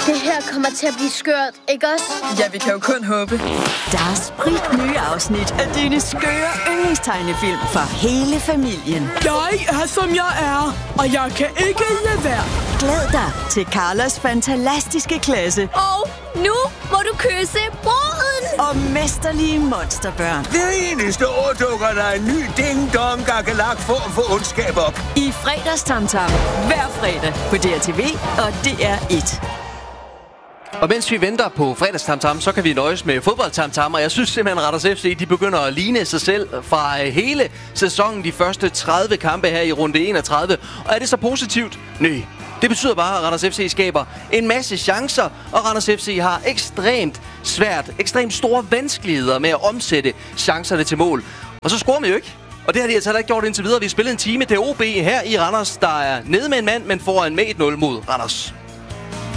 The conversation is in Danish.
Det her kommer til at blive skørt, ikke også? Ja, vi kan jo kun håbe. Der er spritnye afsnit af dine skøre yndlingstegnefilm for hele familien. Jeg er, som jeg er, og jeg kan ikke lade være. Glæd dig til Carlas fantastiske klasse Og nu må du kysse bruden! og mesterlige monsterbørn. Hver eneste år dukker der en ny ding-dong gakkelak form for ondskab op. I fredagstamtam hver fredag på DRTV og DR1. Og mens vi venter på fredagstamtam, så kan vi nøjes med fodboldtamtam. Og jeg synes simpelthen, at Randers FC de begynder at ligne sig selv fra hele sæsonen. De første 30 kampe her i runde 31. Og er det så positivt? Nej. Det betyder bare, at Randers FC skaber en masse chancer. Og Randers FC har ekstremt store vanskeligheder med at omsætte chancerne til mål. Og så scorer man jo ikke. Og det har de altså ikke gjort indtil videre. Vi har spillet en time. Det er OB her i Randers, der er nede med en mand, men foran med 1-0 mod Randers.